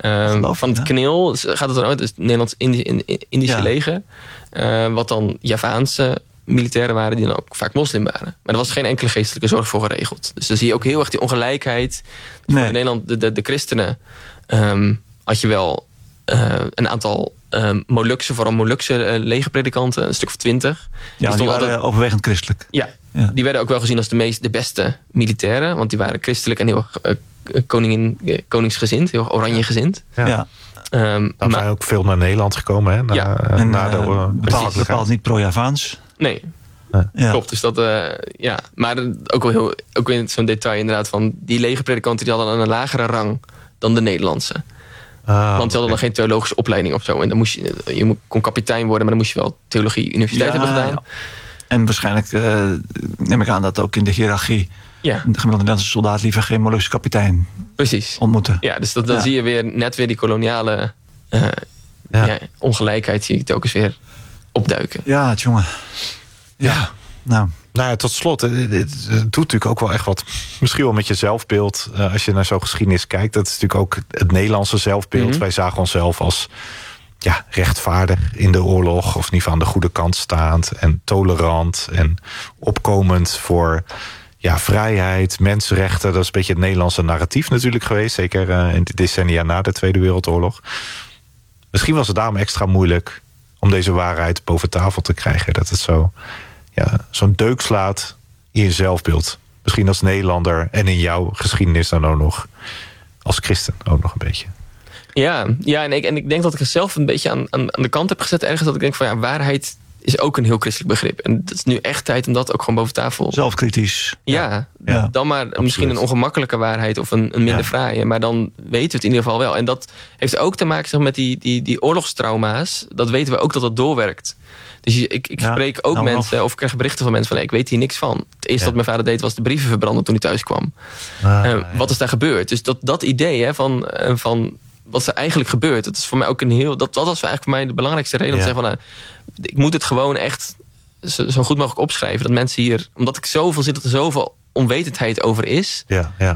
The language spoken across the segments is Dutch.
Van het KNIL gaat het dan uit. Dus het Nederlands-Indische leger. Wat dan Javaanse militairen waren die dan ook vaak moslim waren. Maar er was geen enkele geestelijke zorg voor geregeld. Dus dan zie je ook heel erg die ongelijkheid. Dus in Nederland, de christenen, had je wel een aantal vooral Molukse legerpredikanten, een stuk of 20. Ja, die waren overwegend christelijk. Ja, die werden ook wel gezien als de beste militairen. Want die waren christelijk en heel koningsgezind, heel oranjegezind. Ja. Daar zijn ook veel naar Nederland gekomen. Hè? Na de bepaald niet pro-Javaans. Nee. Klopt. Dus dat, maar ook weer zo'n detail inderdaad van die legerpredikanten die hadden een lagere rang dan de Nederlandse. Want ze hadden nog geen theologische opleiding of zo. En dan je kon kapitein worden, maar dan moest je wel theologie universiteit hebben gedaan. Ja. En waarschijnlijk neem ik aan dat ook in de hiërarchie de gemiddelde Nederlandse soldaat liever geen Molukse kapitein ontmoeten. Ja, dus dan zie je net weer die koloniale ongelijkheid zie je telkens weer opduiken. Ja, het jongen. Ja. Nou ja, tot slot, het doet natuurlijk ook wel echt wat, misschien wel met je zelfbeeld, als je naar zo'n geschiedenis kijkt. Dat is natuurlijk ook het Nederlandse zelfbeeld. Mm-hmm. Wij zagen onszelf als rechtvaardig in de oorlog, of in ieder geval aan de goede kant staand en tolerant en opkomend voor vrijheid, mensenrechten. Dat is een beetje het Nederlandse narratief natuurlijk geweest, zeker in de decennia na de Tweede Wereldoorlog. Misschien was het daarom extra moeilijk om deze waarheid boven tafel te krijgen. Dat het zo'n deuk slaat in je zelfbeeld. Misschien als Nederlander en in jouw geschiedenis dan ook nog als christen ook nog een beetje. Ja, en ik denk dat ik het zelf een beetje aan de kant heb gezet ergens. Dat ik denk van waarheid is ook een heel christelijk begrip. En het is nu echt tijd om dat ook gewoon boven tafel. Zelfkritisch. Ja. Dan maar absoluut. Misschien een ongemakkelijke waarheid of een minder fraaie. Maar dan weten we het in ieder geval wel. En dat heeft ook te maken met die oorlogstrauma's. Dat weten we ook dat dat doorwerkt. Dus ik spreek ook mensen, of ik krijg berichten van mensen van ik weet hier niks van. Het eerste wat mijn vader deed was de brieven verbranden toen hij thuis kwam. Wat is daar gebeurd? Dus dat idee van wat er eigenlijk gebeurt, dat is voor mij ook dat was eigenlijk voor mij de belangrijkste reden om te zeggen van ik moet het gewoon echt zo goed mogelijk opschrijven. Dat mensen hier, omdat ik zoveel zit, dat er zoveel onwetendheid over is.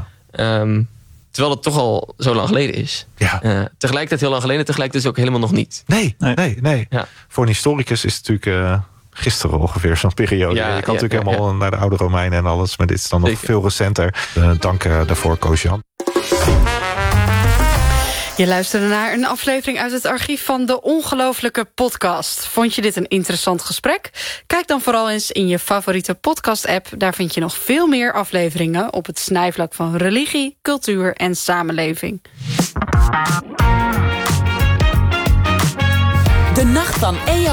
Terwijl het toch al zo lang geleden is. Tegelijkertijd heel lang geleden, tegelijkertijd dus ook helemaal nog niet. Nee. Ja. Voor een historicus is het natuurlijk gisteren ongeveer zo'n periode. Je kan natuurlijk helemaal naar de oude Romeinen en alles, maar dit is dan nog veel recenter. Dank daarvoor, Koos-Jan. Je luisterde naar een aflevering uit het archief van De Ongelooflijke Podcast. Vond je dit een interessant gesprek? Kijk dan vooral eens in je favoriete podcast-app. Daar vind je nog veel meer afleveringen op het snijvlak van religie, cultuur en samenleving. De Nacht van EO.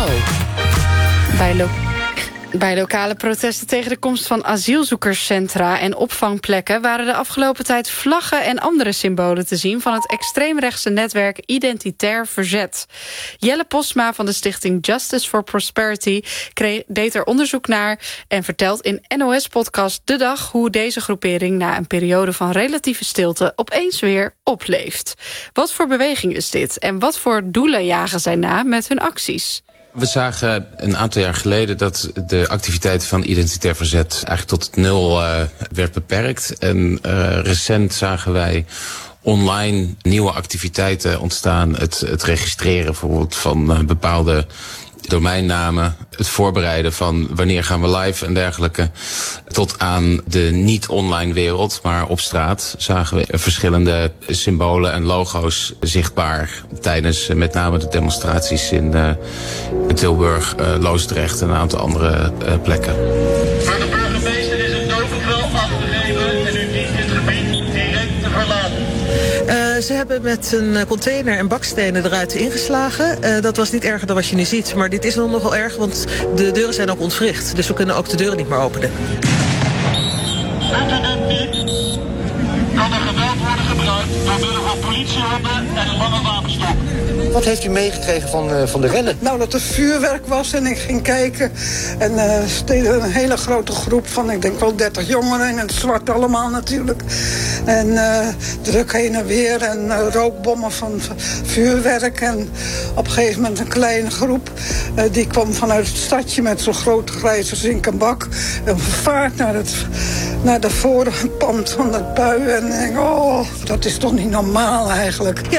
Bij lokale protesten tegen de komst van asielzoekerscentra en opvangplekken waren de afgelopen tijd vlaggen en andere symbolen te zien van het extreemrechtse netwerk Identitair Verzet. Jelle Posma van de stichting Justice for Prosperity deed er onderzoek naar en vertelt in NOS-podcast De Dag hoe deze groepering na een periode van relatieve stilte opeens weer opleeft. Wat voor beweging is dit en wat voor doelen jagen zij na met hun acties? We zagen een aantal jaar geleden dat de activiteit van Identitair Verzet eigenlijk tot het nul werd beperkt. En recent zagen wij online nieuwe activiteiten ontstaan. Het registreren bijvoorbeeld van bepaalde domeinnamen. Het voorbereiden van wanneer gaan we live en dergelijke. Tot aan de niet-online wereld, maar op straat zagen we verschillende symbolen en logo's zichtbaar tijdens met name de demonstraties in Tilburg, Loosdrecht en een aantal andere plekken. Voor de burgemeester is het doodbevel af te geven en u dient dit gebied direct te verlaten. Ze hebben met een container en bakstenen eruit ingeslagen. Dat was niet erger dan wat je nu ziet. Maar dit is nog wel erg, want de deuren zijn ook ontwricht. Dus we kunnen ook de deuren niet meer openen. Doet u dit niet, kan er geweld worden gebruikt door middel van politiehonden en een lange wapenstok. Wat heeft u meegekregen van de rellen? Nou, dat er vuurwerk was en ik ging kijken. En er steeds een hele grote groep van, ik denk wel 30 jongeren in het zwart allemaal natuurlijk. En druk heen en weer en rookbommen van vuurwerk. En op een gegeven moment een kleine groep. Die kwam vanuit het stadje met zo'n grote grijze zink en bak. En vervaart naar de voorpand van het bui. En ik denk, dat is toch niet normaal eigenlijk. Ja.